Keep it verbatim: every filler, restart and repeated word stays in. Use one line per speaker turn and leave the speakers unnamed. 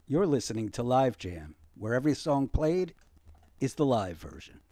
You're listening to Live Jam, where every song played is the live version.